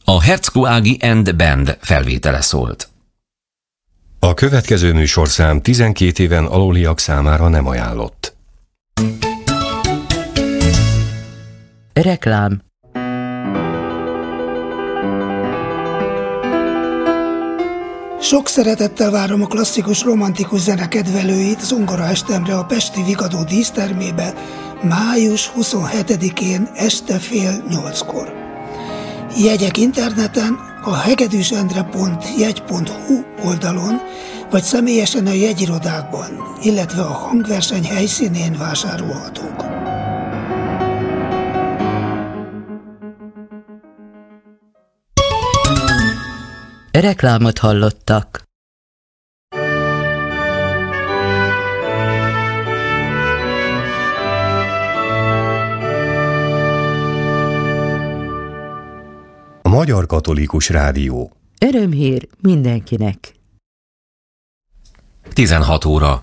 A Herczko Ági and Band felvétele szólt. A következő műsorszám 12 éven aluliak számára nem ajánlott. Reklám. Sok szeretettel várom a klasszikus romantikus zene kedvelőit zongoraestemre a pesti Vigadó dísztermébe május 27-én este fél 8-kor. Jegyek interneten a hegedűsendre.jegy.hu oldalon, vagy személyesen a jegyirodákban, illetve a hangverseny helyszínén vásárolhatók. Reklámot hallottak. A Magyar Katolikus Rádió. Örömhír mindenkinek. 16 óra.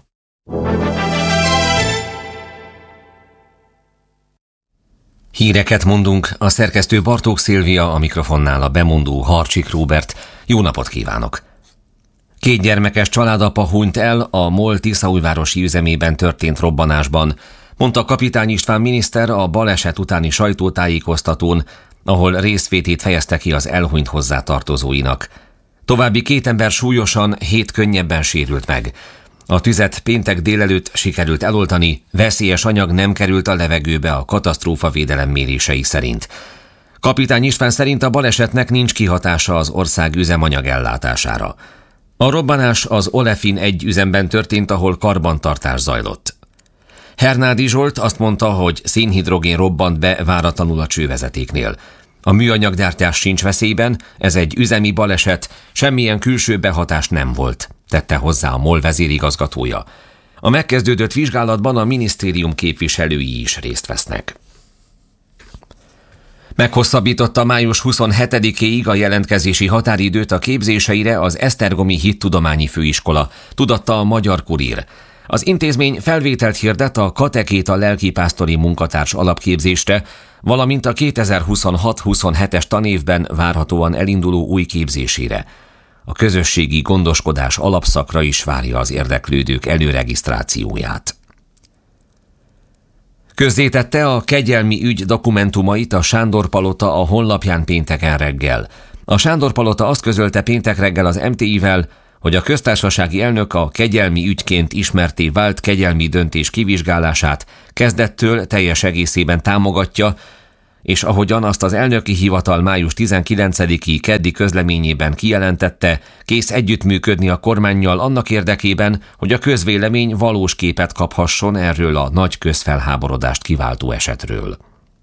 Híreket mondunk, a szerkesztő Bartók Szilvia, a mikrofonnál a bemondó Harcsik Róbert. Jó napot kívánok! 2 gyermekes családapa hunyt el a MOL tiszaújvárosi üzemében történt robbanásban, mondta Kapitány István miniszter a baleset utáni sajtótájékoztatón, ahol részvétét fejezte ki az elhunyt hozzátartozóinak. További 2 ember súlyosan, 7 könnyebben sérült meg. A tüzet péntek délelőtt sikerült eloltani, veszélyes anyag nem került a levegőbe a katasztrófavédelem mérései szerint. Kapitány István szerint a balesetnek nincs kihatása az ország üzemanyag ellátására. A robbanás az Olefin 1 üzemben történt, ahol karbantartás zajlott. Hernádi Zsolt azt mondta, hogy szénhidrogén robbant be váratlanul a csővezetéknél. A műanyaggyártás sincs veszélyben, ez egy üzemi baleset, semmilyen külső behatás nem volt, tette hozzá a MOL vezérigazgatója. A megkezdődött vizsgálatban a minisztérium képviselői is részt vesznek. Meghosszabbította május 27-éig a jelentkezési határidőt a képzéseire az Esztergomi Hittudományi Főiskola, tudatta a Magyar Kurír. Az intézmény felvételt hirdet a katekéta lelkipásztori munkatárs alapképzésre, valamint a 2026-27-es tanévben várhatóan elinduló új képzésére. A közösségi gondoskodás alapszakra is várja az érdeklődők előregisztrációját. Közzétette a kegyelmi ügy dokumentumait a Sándor-palota a honlapján pénteken reggel. A Sándor-palota azt közölte péntek reggel az MTI-vel, hogy a köztársasági elnök a kegyelmi ügyként ismertté vált kegyelmi döntés kivizsgálását kezdettől teljes egészében támogatja, és ahogyan azt az elnöki hivatal május 19-i keddi közleményében kijelentette, kész együttműködni a kormánnyal annak érdekében, hogy a közvélemény valós képet kaphasson erről a nagy közfelháborodást kiváltó esetről.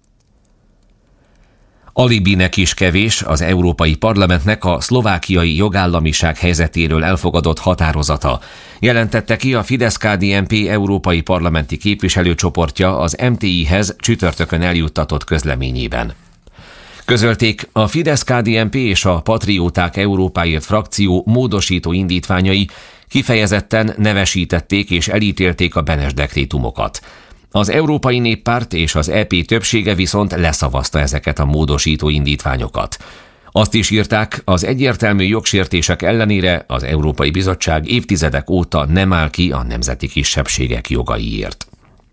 Alibinek is kevés az Európai Parlamentnek a szlovákiai jogállamiság helyzetéről elfogadott határozata, jelentette ki a Fidesz-KDNP európai parlamenti képviselőcsoportja az MTI-hez csütörtökön eljuttatott közleményében. Közölték, a Fidesz-KDNP és a Patrióták Európáért frakció módosító indítványai kifejezetten nevesítették és elítélték a Benes dekrétumokat. Az Európai Néppárt és az EP többsége viszont leszavazta ezeket a módosító indítványokat. Azt is írták, az egyértelmű jogsértések ellenére az Európai Bizottság évtizedek óta nem áll ki a nemzeti kisebbségek jogaiért.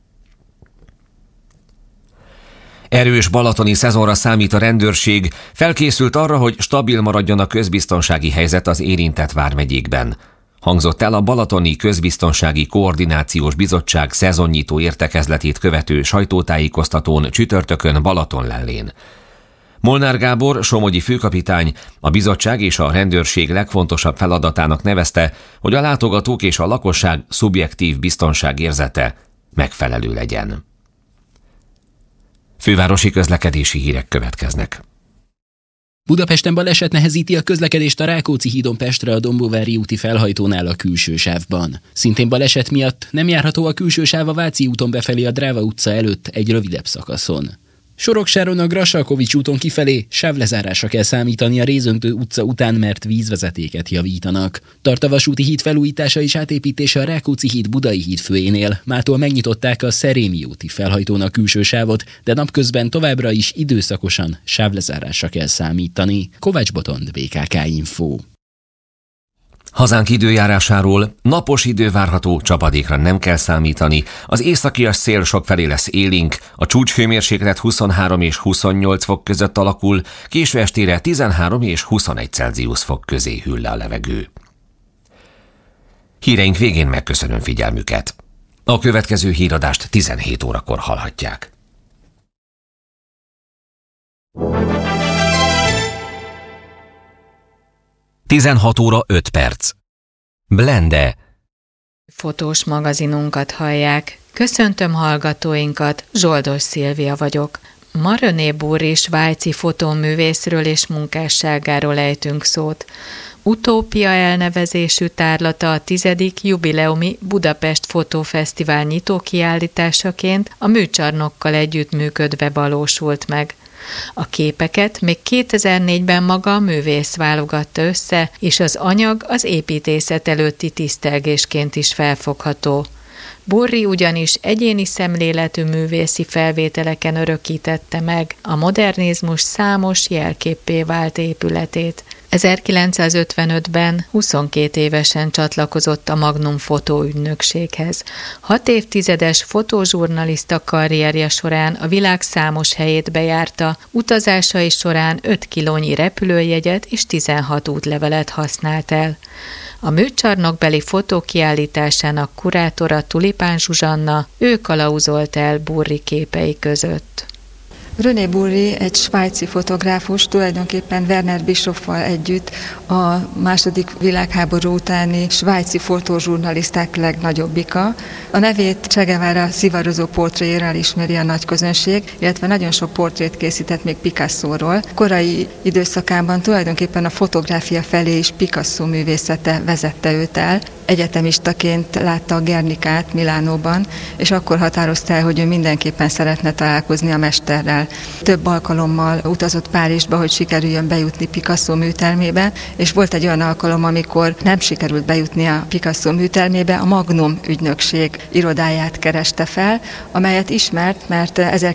Erős balatoni szezonra számít a rendőrség, felkészült arra, hogy stabil maradjon a közbiztonsági helyzet az érintett vármegyékben. Hangzott el a Balatoni Közbiztonsági Koordinációs Bizottság szezonnyitó értekezletét követő sajtótájékoztatón csütörtökön Balatonlellén. Molnár Gábor, somogyi főkapitány, a bizottság és a rendőrség legfontosabb feladatának nevezte, hogy a látogatók és a lakosság szubjektív biztonságérzete megfelelő legyen. Fővárosi közlekedési hírek következnek. Budapesten baleset nehezíti a közlekedést a Rákóczi hídon Pestre a Dombóvári úti felhajtónál a külső sávban. Szintén baleset miatt nem járható a külső sáv a Váci úton befelé a Dráva utca előtt egy rövidebb szakaszon. Soroksáron a Grassalkovich úton kifelé sávlezárásra kell számítani a Rézöntő utca után, mert vízvezetéket javítanak. Tart a vasúti híd felújítása és átépítése a Rákóczi híd Budai híd főjénél. Mától megnyitották a Szerémi úti felhajtónak külső sávot, de napközben továbbra is időszakosan sávlezárásra kell számítani. Kovács Botond, BKK Info. Hazánk időjárásáról: napos idő várható, csapadékra nem kell számítani, az északias szél sokfelé lesz élénk, a csúcshőmérséklet 23 és 28 fok között alakul, késő estére 13 és 21 Celsius fok közé hűl le a levegő. Híreink végén megköszönöm figyelmüket. A következő híradást 17 órakor hallhatják. 16 óra 5 perc. Blende. Fotós magazinunkat hallják. Köszöntöm hallgatóinkat, Zsoldos Szilvia vagyok. Ma René Burri svájci fotóművészről és munkásságáról ejtünk szót. Utópia elnevezésű tárlata a 10. jubileumi Budapest Fotófesztivál nyitókiállításaként a műcsarnokkal együttműködve valósult meg. A képeket még 2004-ben maga a művész válogatta össze, és az anyag az építészet előtti tisztelgésként is felfogható. Burri ugyanis egyéni szemléletű művészi felvételeken örökítette meg a modernizmus számos jelképpé vált épületét. 1955-ben 22 évesen csatlakozott a Magnum fotóügynökséghez. 6 évtizedes fotózsurnalista karrierje során a világ számos helyét bejárta, utazásai során 5 kilónyi repülőjegyet és 16 útlevelet használt el. A műcsarnokbeli fotókiállításának kurátora Tulipán Zsuzsanna, ő kalauzolt el Burri képei között. René Burri egy svájci fotográfus, tulajdonképpen Werner Bischoffal együtt a II. Világháború utáni svájci fotózsurnaliszták legnagyobbika. A nevét Che Guevara szivarozó portréjéről ismeri a nagy közönség, illetve nagyon sok portrét készített még Picasso-ról. Korai időszakában tulajdonképpen a fotográfia felé is Picasso művészete vezette őt el. Egyetemistaként látta a Gernikát Milánóban, és akkor határozta el, hogy ő mindenképpen szeretne találkozni a mesterrel. Több alkalommal utazott Párizsba, hogy sikerüljön bejutni Picasso műtermébe, és volt egy olyan alkalom, amikor nem sikerült bejutni a Picasso műtermébe, a Magnum ügynökség irodáját kereste fel, amelyet ismert, mert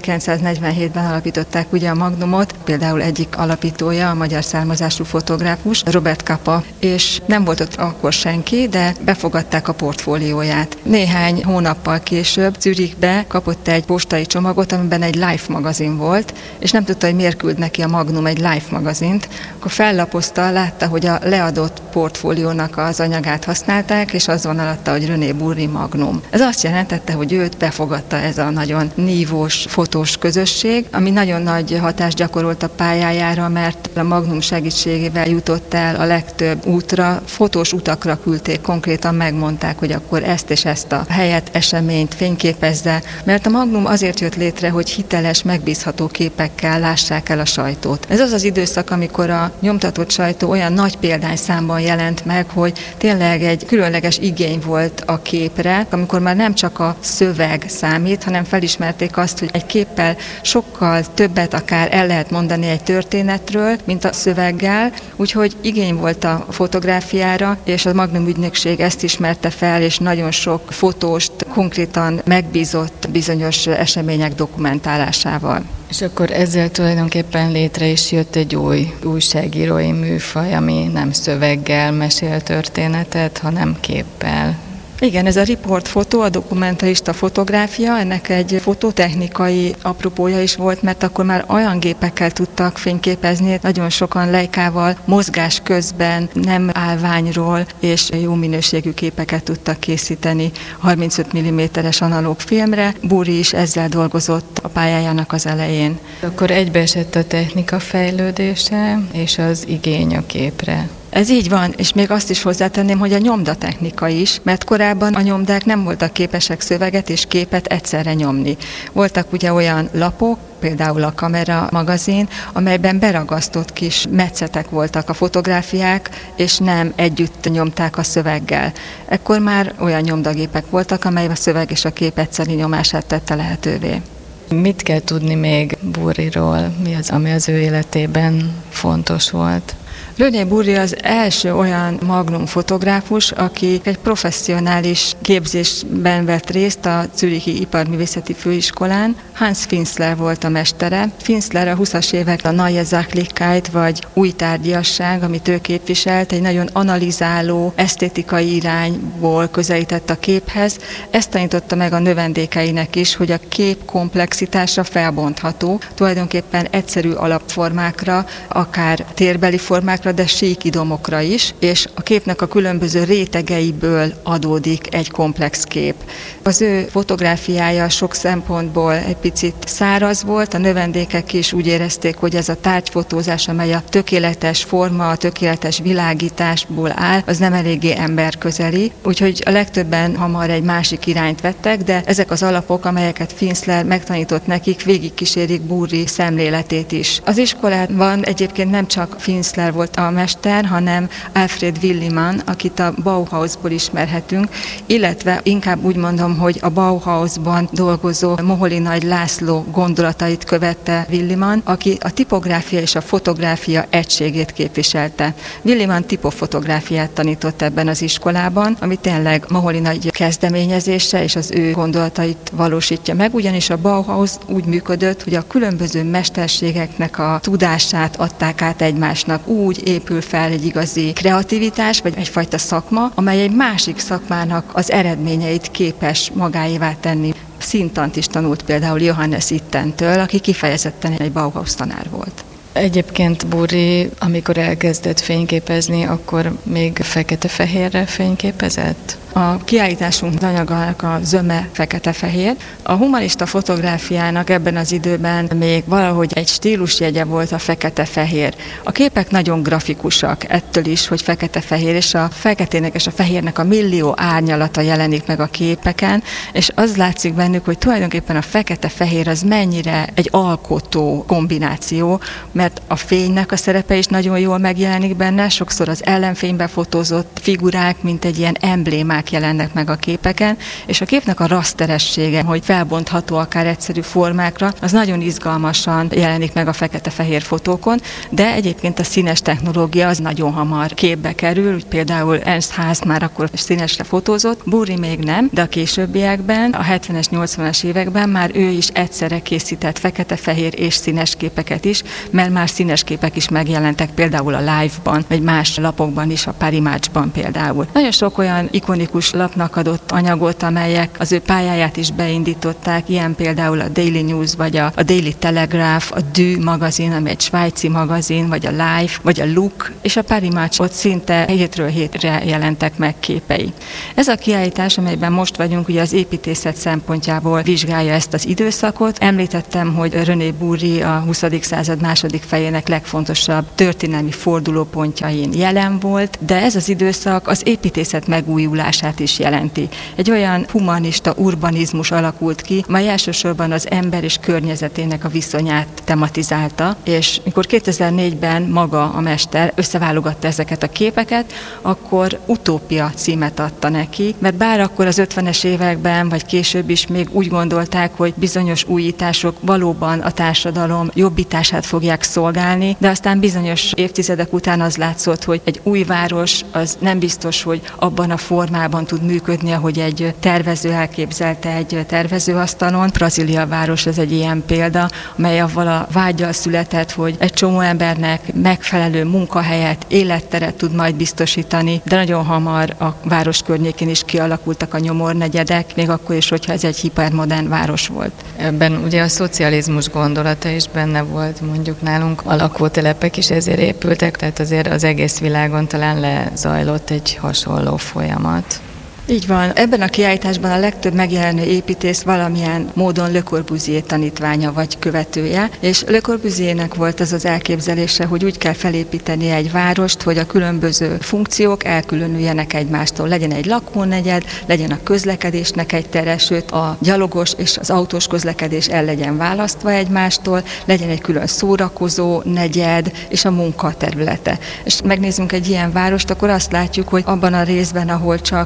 1947-ben alapították ugye a Magnumot, például egyik alapítója, a magyar származású fotográfus, Robert Capa, és nem volt ott akkor senki, de befogadták a portfólióját. Néhány hónappal később Zürichbe kapott egy postai csomagot, amiben egy Life magazin volt, és nem tudta, hogy miért küld neki a Magnum egy Life magazint. Akkor fellapozta, látta, hogy a leadott portfóliónak az anyagát használták, és az van alatta, hogy René Burri Magnum. Ez azt jelentette, hogy őt befogadta ez a nagyon nívós fotós közösség, ami nagyon nagy hatást gyakorolt a pályájára, mert a Magnum segítségével jutott el a legtöbb útra, fotós utakra küldték, konkrétan megmondták, hogy akkor ezt és ezt a helyet, eseményt fényképezze, mert a Magnum azért jött létre, hogy hiteles, megbízható képekkel lássák el a sajtót. Ez az az időszak, amikor a nyomtatott sajtó olyan nagy példányszámban jelent meg, hogy tényleg egy különleges igény volt a képre, amikor már nem csak a szöveg számít, hanem felismerték azt, hogy egy képpel sokkal többet akár el lehet mondani egy történetről, mint a szöveggel, úgyhogy igény volt a fotográfiára, és a Magnum ügynökség ezt ismerte fel, és nagyon sok fotóst konkrétan megbízott bizonyos események dokumentálásával. És akkor ezzel tulajdonképpen létre is jött egy új újságírói műfaj, ami nem szöveggel mesél történetet, hanem képpel. Igen, ez a riportfotó, a dokumentarista fotográfia, ennek egy fototechnikai apropója is volt, mert akkor már olyan gépekkel tudtak fényképezni, nagyon sokan Leicával mozgás közben nem állványról, és jó minőségű képeket tudtak készíteni 35 mm-es analóg filmre. Burri is ezzel dolgozott a pályájának az elején. Akkor egybeesett a technika fejlődése és az igény a képre. Ez így van, és még azt is hozzátenném, hogy a nyomdatechnika is, mert korábban a nyomdák nem voltak képesek szöveget és képet egyszerre nyomni. Voltak ugye olyan lapok, például a Kamera magazin, amelyben beragasztott kis metszetek voltak a fotográfiák, és nem együtt nyomták a szöveggel. Ekkor már olyan nyomdagépek voltak, amely a szöveg és a kép egyszeri nyomását tette lehetővé. Mit kell tudni még Burriról? Mi az, ami az ő életében fontos volt? René Burri az első olyan magnum fotográfus, aki egy professzionális képzésben vett részt a Zürichi Iparművészeti Főiskolán. Hans Finzler volt a mestere. Finzler a 20-as évek a Neue Sachlichkeit, vagy új tárgyasság, amit ő képviselt, egy nagyon analizáló, esztétikai irányból közelített a képhez. Ezt tanította meg a növendékeinek is, hogy a kép komplexitása felbontható, tulajdonképpen egyszerű alapformákra, akár térbeli formákra, de síkidomokra is, és a képnek a különböző rétegeiből adódik egy komplex kép. Az ő fotográfiája sok szempontból egy picit száraz volt, a növendékek is úgy érezték, hogy ez a tárgyfotózás, amely a tökéletes forma, a tökéletes világításból áll, az nem eléggé emberközeli, úgyhogy a legtöbben hamar egy másik irányt vettek, de ezek az alapok, amelyeket Finzler megtanított nekik, végigkísérik Burri szemléletét is. Az iskolában egyébként nem csak Finzler volt a mester, hanem Alfred Willimann, akit a Bauhausból ismerhetünk, illetve inkább úgy mondom, hogy a Bauhausban dolgozó Moholy Nagy László gondolatait követte Willimann, aki a tipográfia és a fotográfia egységét képviselte. Willimann tipofotográfiát tanított ebben az iskolában, ami tényleg Moholy Nagy kezdeményezése és az ő gondolatait valósítja meg, ugyanis a Bauhaus úgy működött, hogy a különböző mesterségeknek a tudását adták át egymásnak. Úgy épül fel egy igazi kreativitás, vagy egyfajta szakma, amely egy másik szakmának az eredményeit képes magáévá tenni. Színtant is tanult például Johannes Ittentől, aki kifejezetten egy Bauhaus tanár volt. Egyébként Burri, amikor elkezdett fényképezni, akkor még fekete-fehérre fényképezett? A kiállításunk anyagának a zöme fekete-fehér. A humanista fotográfiának ebben az időben még valahogy egy stílusjegye volt a fekete-fehér. A képek nagyon grafikusak, ettől is, hogy fekete-fehér, és a feketének és a fehérnek a millió árnyalata jelenik meg a képeken, és az látszik bennük, hogy tulajdonképpen a fekete-fehér az mennyire egy alkotó kombináció, mert a fénynek a szerepe is nagyon jól megjelenik benne, sokszor az ellenfénybe fotózott figurák, mint egy ilyen emblémák jelennek meg a képeken, és a képnek a rasteressége, hogy felbontható akár egyszerű formákra, az nagyon izgalmasan jelenik meg a fekete-fehér fotókon, de egyébként a színes technológia az nagyon hamar képbe kerül, úgy például Ernst Haas már akkor színesre fotózott, Burri még nem, de a későbbiekben, a 70-es, 80-as években már ő is egyszerre készített fekete-fehér és színes képeket is, mert már színes képek is megjelentek például a Live-ban, vagy más lapokban is, a Paris Match-ban például. Nagyon sok olyan ikonikus lapnak adott anyagot, amelyek az ő pályáját is beindították, ilyen például a Daily News, vagy a Daily Telegraph, a Du magazin, ami egy svájci magazin, vagy a Life, vagy a Look, és a Paris Match, ott szinte hétről hétre jelentek meg képei. Ez a kiállítás, amelyben most vagyunk, ugye az építészet szempontjából vizsgálja ezt az időszakot. Említettem, hogy René Burri a 20. század második fejének legfontosabb történelmi fordulópontjain jelen volt, de ez az időszak az építészet megújulását is jelenti. Egy olyan humanista urbanizmus alakult ki, amely elsősorban az ember és környezetének a viszonyát tematizálta, és mikor 2004-ben maga a mester összeválogatta ezeket a képeket, akkor Utópia címet adta neki, mert bár akkor az 50-es években, vagy később is még úgy gondolták, hogy bizonyos újítások valóban a társadalom jobbítását fogják szolgálni, de aztán bizonyos évtizedek után az látszott, hogy egy új város az nem biztos, hogy abban a formában tud működni, ahogy egy tervező elképzelte egy tervezőasztalon. Brazília város ez egy ilyen példa, amely avval a vággyal született, hogy egy csomó embernek megfelelő munkahelyet, életteret tud majd biztosítani, de nagyon hamar a város környékén is kialakultak a nyomornegyedek, még akkor is, hogyha ez egy hipermodern város volt. Ebben ugye a szocializmus gondolata is benne volt, mondjuk nálunk a lakótelepek is ezért épültek, tehát azért az egész világon talán lezajlott egy hasonló folyamat. Így van. Ebben a kiállításban a legtöbb megjelenő építész valamilyen módon Le Corbusier tanítványa vagy követője, és Le Corbusiernek volt az az elképzelése, hogy úgy kell felépíteni egy várost, hogy a különböző funkciók elkülönüljenek egymástól. Legyen egy lakónegyed, legyen a közlekedésnek egy tere, sőt a gyalogos és az autós közlekedés el legyen választva egymástól, legyen egy külön szórakozó negyed és a munkaterülete. És megnézzünk egy ilyen várost, akkor azt látjuk, hogy abban a részben, ahol csak dolgozik,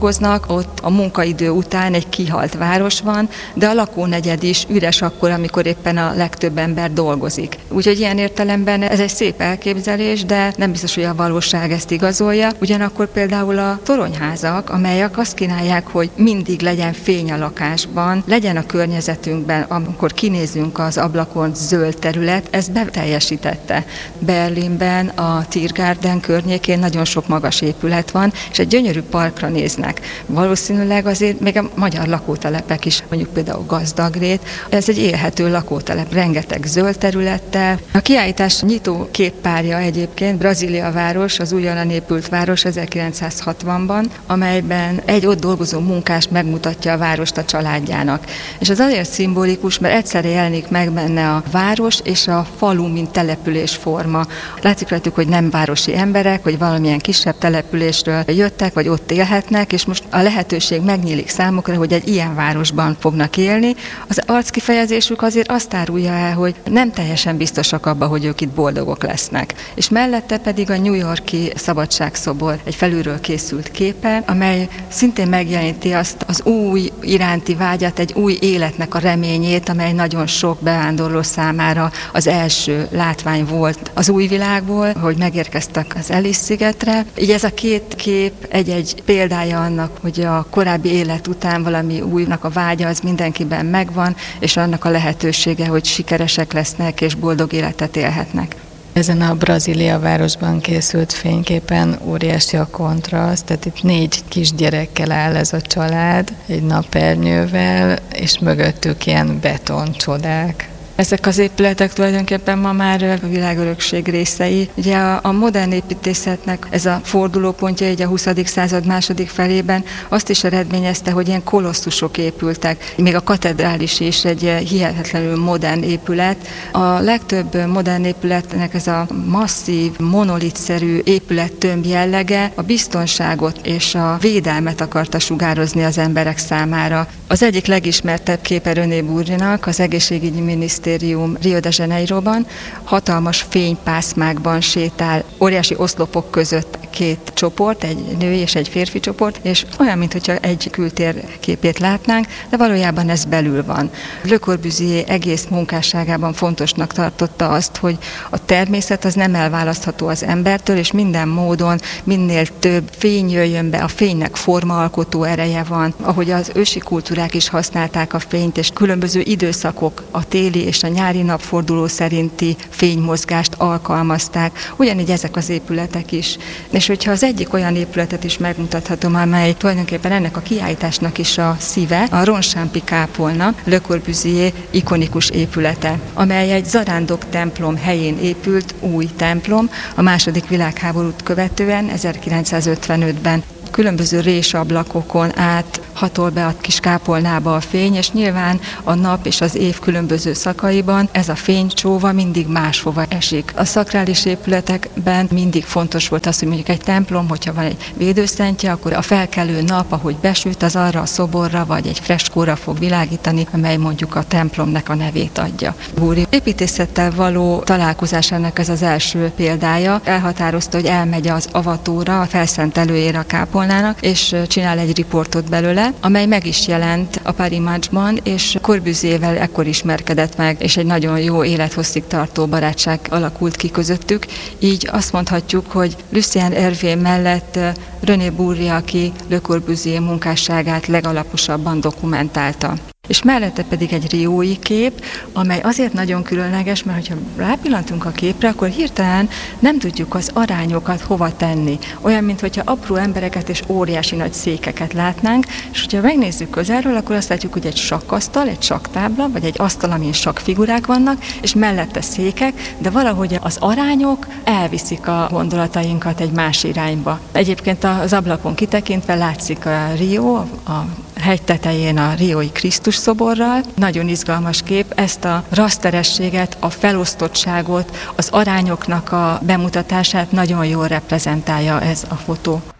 dolgoznak, ott a munkaidő után egy kihalt város van, de a lakónegyed is üres akkor, amikor éppen a legtöbb ember dolgozik. Úgyhogy ilyen értelemben ez egy szép elképzelés, de nem biztos, hogy a valóság ezt igazolja. Ugyanakkor például a toronyházak, amelyek azt kínálják, hogy mindig legyen fény a lakásban, legyen a környezetünkben, amikor kinézünk az ablakon, zöld terület, ezt beteljesítette. Berlinben, a Tiergarten környékén nagyon sok magas épület van, és egy gyönyörű parkra néznek. Valószínűleg azért még a magyar lakótelepek is, mondjuk például Gazdagrét, ez egy élhető lakótelep, rengeteg zöld területtel. A kiállítás nyitó képpárja egyébként Brazília város, az újonnan épült város 1960-ban, amelyben egy ott dolgozó munkás megmutatja a várost a családjának. És az azért szimbolikus, mert egyszerre jelenik meg benne a város és a falu, mint településforma. Látszik rajtuk, hogy nem városi emberek, hogy valamilyen kisebb településről jöttek, vagy ott élhetnek, és most a lehetőség megnyílik számukra, hogy egy ilyen városban fognak élni. Az arckifejezésük azért azt árulja el, hogy nem teljesen biztosak abban, hogy ők itt boldogok lesznek. És mellette pedig a New York-i szabadságszobor egy felülről készült képe, amely szintén megjeleníti azt az új iránti vágyat, egy új életnek a reményét, amely nagyon sok bevándorló számára az első látvány volt az új világból, hogy megérkeztek az Ellis-szigetre. Így ez a két kép egy példája annak, hogy a korábbi élet után valami újnak a vágya az mindenkiben megvan, és annak a lehetősége, hogy sikeresek lesznek és boldog életet élhetnek. Ezen a Brazília városban készült fényképen óriási a kontraszt, tehát itt 4 kisgyerekkel áll ez a család, egy napernyővel, és mögöttük ilyen betoncsodák. Ezek az épületek tulajdonképpen ma már a világörökség részei. Ugye a modern építészetnek ez a fordulópontja egy a 20. század második felében azt is eredményezte, hogy ilyen kolosszusok épültek. Még a katedrális is egy hihetetlenül modern épület. A legtöbb modern épületnek ez a masszív, monolitszerű épülettömb jellege a biztonságot és a védelmet akarta sugározni az emberek számára. Az egyik legismertebb képe René Burrinak, az egészségügyi minisztérium Rio de Janeiroban, hatalmas fénypászmákban sétál, óriási oszlopok között 2 csoport, egy női és egy férfi csoport, és olyan, mintha egy kültérképét látnánk, de valójában ez belül van. Le Corbusier egész munkásságában fontosnak tartotta azt, hogy a természet az nem elválasztható az embertől, és minden módon minél több fény jöjjön be, a fénynek formaalkotó ereje van, ahogy az ősi kultúrák is használták a fényt, és különböző időszakok, a téli és a nyári napforduló szerinti fénymozgást alkalmazták, ugyanígy ezek az épületek is. És hogyha az egyik olyan épületet is megmutathatom, amely tulajdonképpen ennek a kiállításnak is a szíve, a Ronchampy kápolna, Le Corbusier ikonikus épülete, amely egy zarándok templom helyén épült új templom a II. Világháborút követően 1955-ben. Különböző résablakokon át hatol be a kis kápolnába a fény, és nyilván a nap és az év különböző szakaiban ez a fénycsóva mindig máshova esik. A szakrális épületekben mindig fontos volt az, hogy mondjuk egy templom, hogyha van egy védőszentje, akkor a felkelő nap, ahogy besüt, az arra a szoborra vagy egy freskóra fog világítani, amely mondjuk a templomnak a nevét adja. Búri építészettel való találkozásának ez az első példája. Elhatározta, hogy elmegy az avatóra, a felszentelőjére a kápolnának, és csinál egy riportot belőle, amely meg is jelent a Paris Matchban, és Corbusiervel ekkor ismerkedett meg, és egy nagyon jó élethosszig tartó barátság alakult ki közöttük. Így azt mondhatjuk, hogy Lucien Hervé mellett René Burri, aki Le Corbusier munkásságát legalaposabban dokumentálta. És mellette pedig egy riói kép, amely azért nagyon különleges, mert ha rápillantunk a képre, akkor hirtelen nem tudjuk az arányokat hova tenni. Olyan, mintha apró embereket és óriási nagy székeket látnánk, és hogyha megnézzük közelről, akkor azt látjuk, hogy egy sakkasztal, egy sakktábla, vagy egy asztal, amin sakkfigurák vannak, és mellette székek, de valahogy az arányok elviszik a gondolatainkat egy más irányba. Egyébként az ablakon kitekintve látszik a Rio, a hegy tetején a riói Krisztus szoborral. Nagyon izgalmas kép, ezt a raszterességet, a felosztottságot, az arányoknak a bemutatását nagyon jól reprezentálja ez a fotó.